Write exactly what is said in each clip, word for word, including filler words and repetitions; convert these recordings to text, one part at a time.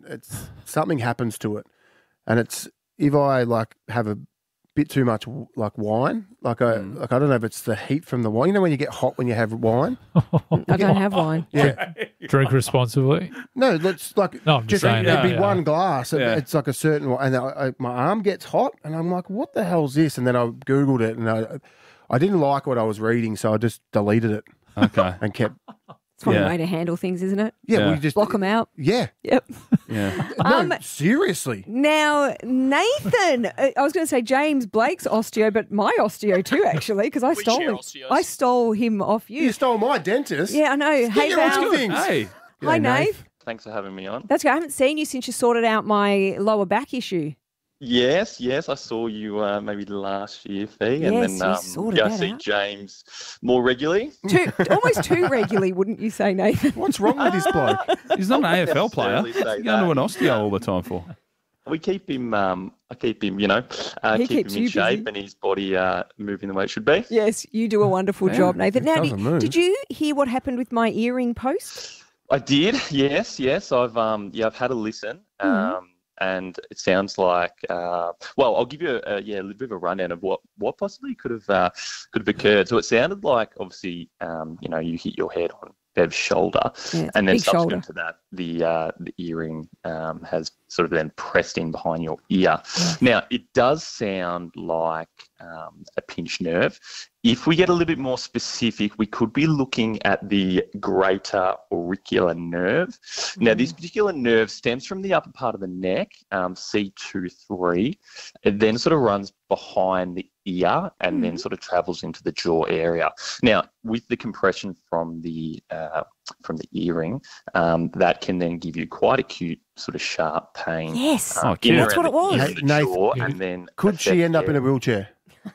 it's something happens to it, and it's if I like have a bit too much like wine, like I mm. like I don't know if it's the heat from the wine. You know when you get hot when you have wine. I don't have wine. Yeah, drink responsibly. No, that's like no, I'm just, just saying, it'd no, be yeah. one glass. Yeah. It's like a certain one, and I, I, my arm gets hot, and I'm like, what the hell's this? And then I googled it, and I I didn't like what I was reading, so I just deleted it. Okay, and kept. It's one yeah. way to handle things, isn't it? Yeah, yeah. we just block them out. Yeah. Yep. Yeah. No, um, seriously. Now, Nathan, I was going to say James Blake's osteo, but my osteo too, actually, because I stole him. Osteos. I stole him off you. You stole my dentist. Yeah, I know. Get Hey, your Val. own things. Hey. Hi, G'day, Nave. Nave. Thanks for having me on. That's good. I haven't seen you since you sorted out my lower back issue. Yes, yes, I saw you uh, maybe last year, Fee, and Yes, you then um, sorted yeah, I that see out. James more regularly. Too, almost too regularly, wouldn't you say, Nathan? What's wrong with this bloke? He's not an A F L player. Necessarily say He's going to an that. osteo all the time for. We keep him. Um, I keep him. You know, uh, He keep keeps him in you shape busy. and his body uh, moving the way it should be. Yes, you do a wonderful Yeah, job, Nathan. it Now, doesn't did, move. did you hear what happened with my earring post? I did. Yes, yes. I've um, yeah, I've had a listen. Um, Mhm. And it sounds like, uh, well, I'll give you a, a, yeah, a little bit of a rundown of what, what possibly could have uh, could have occurred. So it sounded like, obviously, um, you know, you hit your head on Bev's shoulder, Yeah, it's a and then big shoulder. subsequent to that, the uh, the earring um, has sort of then pressed in behind your ear. Now, it does sound like um, a pinched nerve. If we get a little bit more specific, we could be looking at the greater auricular nerve. Now, this particular nerve stems from the upper part of the neck, um, C two three. It then sort of runs behind the ear and Mm-hmm. then sort of travels into the jaw area. Now, with the compression from the uh, from the earring, um, that can then give you quite acute sort of sharp pain. Yes, um, Oh, in cute. and That's around what it the was. ear and the Nathan, jaw, and then Could she affect end up in a their- wheelchair?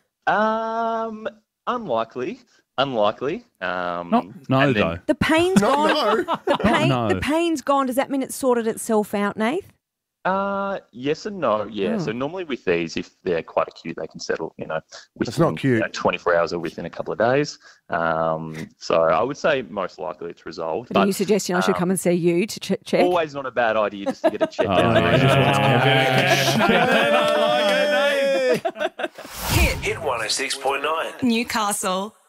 Um, unlikely, unlikely. Um, Not no and then- though. The pain's No, gone. no. The, pain, no. the pain's gone. Does that mean it's sorted itself out, Nath? Uh, yes and no. Yeah. Oh. So normally with these, if they're quite acute, they can settle. You know, within, It's not cute. You know, twenty-four hours or within a couple of days. Um, so I would say most likely it's resolved. But are But you suggesting I should um, come and see you to ch- check? always not a bad idea just to get it checked Oh, out. no, he just wants Yeah. Hit, Hit one oh six point nine. Newcastle.